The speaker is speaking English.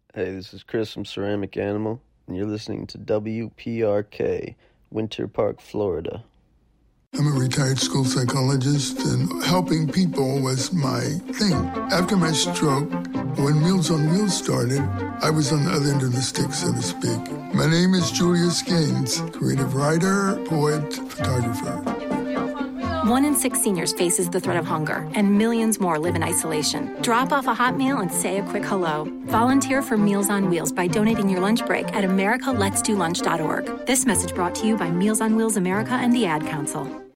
Hey, this is Chris from Ceramic Animal, and you're listening to WPRK, Winter Park, Florida. I'm a retired school psychologist, and helping people was my thing. After my stroke, when Meals on Wheels started, I was on the other end of the stick, so to speak. My name is Julius Gaines, creative writer, poet, photographer. 1 in 6 seniors faces the threat of hunger, and millions more live in isolation. Drop off a hot meal and say a quick hello. Volunteer for Meals on Wheels by donating your lunch break at americaletsdolunch.org. This message brought to you by Meals on Wheels America and the Ad Council.